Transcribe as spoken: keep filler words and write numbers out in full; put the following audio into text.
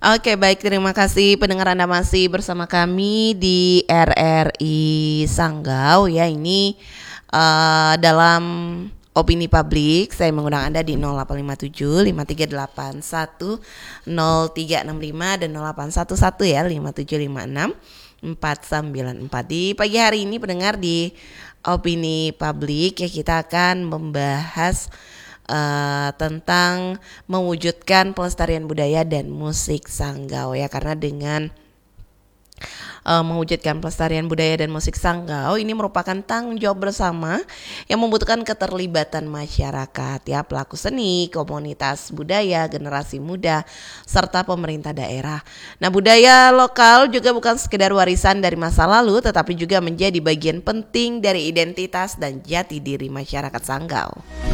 Oke, baik, terima kasih pendengar Anda masih bersama kami di R R I Sanggau ya. Ini uh, dalam opini publik saya mengundang Anda di nol delapan lima tujuh lima tiga delapan satu nol tiga enam lima dan nol delapan satu satu ya lima tujuh lima enam empat sembilan empat. Di pagi hari ini pendengar di opini publik ya, kita akan membahas Uh, tentang mewujudkan pelestarian budaya dan musik Sanggau ya, karena dengan uh, mewujudkan pelestarian budaya dan musik Sanggau ini merupakan tanggung jawab bersama yang membutuhkan keterlibatan masyarakat ya, pelaku seni, komunitas budaya, generasi muda serta pemerintah daerah. Nah, budaya lokal juga bukan sekedar warisan dari masa lalu, tetapi juga menjadi bagian penting dari identitas dan jati diri masyarakat Sanggau.